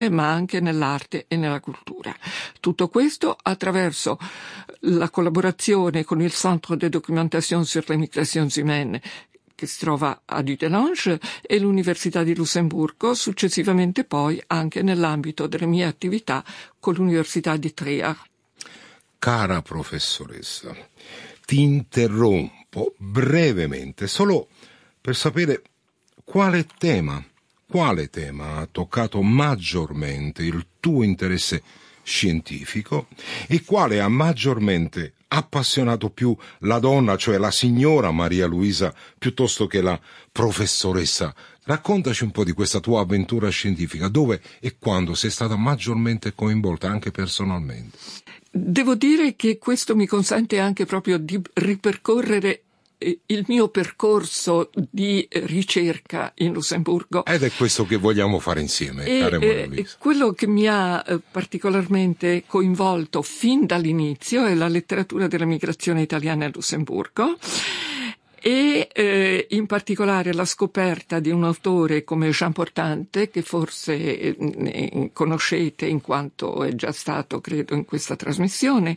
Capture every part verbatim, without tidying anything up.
ma anche nell'arte e nella cultura. Tutto questo attraverso la collaborazione con il Centre de Documentation sur les Migrations Humaines, che si trova a Dudelange, e l'Università di Lussemburgo, successivamente poi anche nell'ambito delle mie attività con l'Università di Trier. Cara professoressa, ti interrompo brevemente solo per sapere quale tema, quale tema ha toccato maggiormente il tuo interesse scientifico e quale ha maggiormente appassionato più la donna, cioè la signora Maria Luisa, piuttosto che la professoressa. Raccontaci un po' di questa tua avventura scientifica, dove e quando sei stata maggiormente coinvolta anche personalmente. Devo dire che questo mi consente anche proprio di ripercorrere il mio percorso di ricerca in Lussemburgo. Ed è questo che vogliamo fare insieme, e, cara Maria eh, Luisa. Quello che mi ha eh, particolarmente coinvolto fin dall'inizio è la letteratura della migrazione italiana a Lussemburgo e eh, in particolare la scoperta di un autore come Jean Portante, che forse eh, conoscete in quanto è già stato, credo, in questa trasmissione.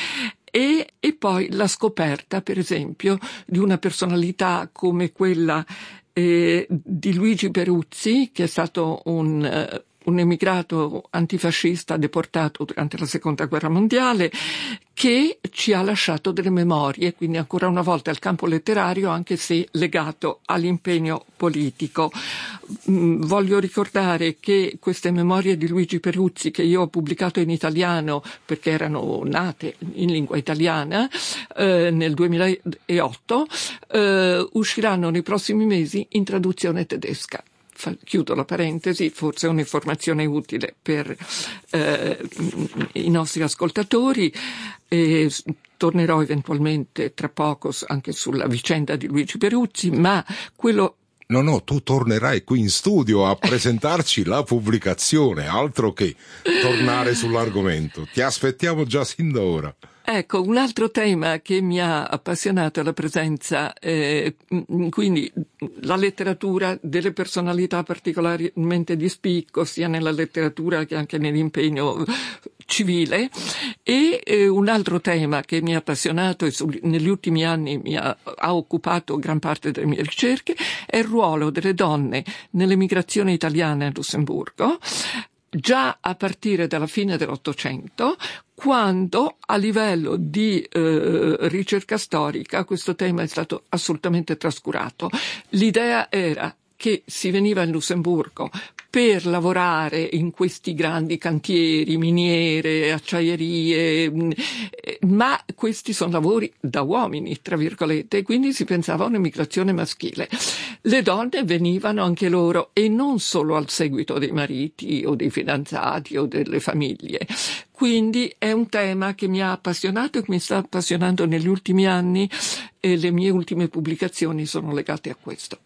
E, e poi la scoperta, per esempio, di una personalità come quella eh, di Luigi Peruzzi, che è stato un, uh, un emigrato antifascista deportato durante la Seconda Guerra Mondiale, che ci ha lasciato delle memorie, quindi ancora una volta il campo letterario, anche se legato all'impegno politico. Mm, voglio ricordare che queste memorie di Luigi Peruzzi, che io ho pubblicato in italiano perché erano nate in lingua italiana eh, nel duemilaotto, eh, usciranno nei prossimi mesi in traduzione tedesca. Chiudo la parentesi, forse è un'informazione utile per eh, i nostri ascoltatori. E tornerò eventualmente tra poco anche sulla vicenda di Luigi Peruzzi, ma quello... No, no, tu tornerai qui in studio a presentarci la pubblicazione, altro che tornare sull'argomento. Ti aspettiamo già sin da ora. Ecco, un altro tema che mi ha appassionato è la presenza, eh, quindi la letteratura delle personalità particolarmente di spicco, sia nella letteratura che anche nell'impegno civile, e eh, un altro tema che mi ha appassionato e su, negli ultimi anni mi ha, ha occupato gran parte delle mie ricerche è il ruolo delle donne nell'emigrazione italiana a Lussemburgo, già a partire dalla fine dell'Ottocento, quando a livello di eh, ricerca storica questo tema è stato assolutamente trascurato. L'idea era che si veniva in Lussemburgo per lavorare in questi grandi cantieri, miniere, acciaierie, ma questi sono lavori da uomini, tra virgolette, e quindi si pensava a un'emigrazione maschile. Le donne venivano anche loro, e non solo al seguito dei mariti o dei fidanzati o delle famiglie. Quindi è un tema che mi ha appassionato e che mi sta appassionando negli ultimi anni, e le mie ultime pubblicazioni sono legate a questo.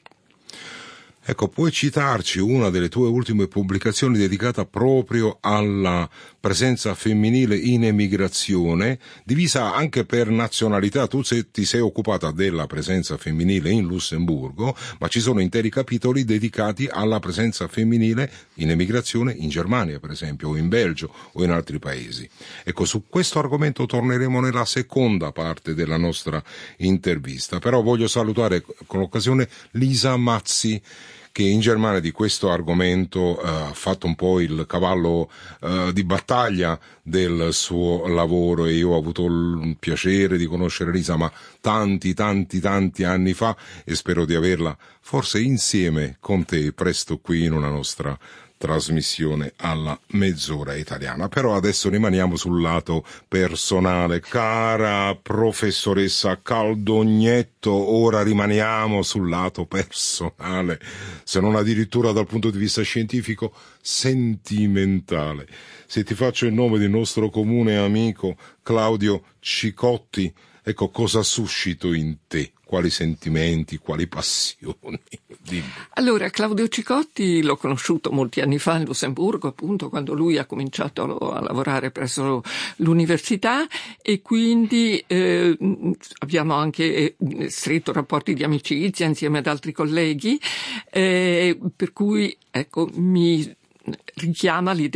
Ecco, puoi citarci una delle tue ultime pubblicazioni dedicata proprio alla presenza femminile in emigrazione, divisa anche per nazionalità. Tu se, ti sei occupata della presenza femminile in Lussemburgo, ma ci sono interi capitoli dedicati alla presenza femminile in emigrazione in Germania, per esempio, o in Belgio o in altri paesi. Ecco, su questo argomento torneremo nella seconda parte della nostra intervista, però voglio salutare con l'occasione Lisa Mazzi, che in Germania di questo argomento uh, ha fatto un po' il cavallo uh, di battaglia del suo lavoro, e io ho avuto il piacere di conoscere Lisa ma tanti tanti tanti anni fa, e spero di averla forse insieme con te presto qui in una nostra trasmissione alla mezz'ora italiana. Però adesso rimaniamo sul lato personale. Cara professoressa Caldognetto, ora rimaniamo sul lato personale, se non addirittura dal punto di vista scientifico, sentimentale. Se ti faccio il nome del nostro comune amico Claudio Cicotti, ecco, cosa suscito in te? Quali sentimenti, quali passioni? Dimmi. Allora, Claudio Cicotti l'ho conosciuto molti anni fa in Lussemburgo, appunto, quando lui ha cominciato a lavorare presso l'università, e quindi eh, abbiamo anche stretto rapporti di amicizia insieme ad altri colleghi, eh, per cui, ecco, mi richiama l'idea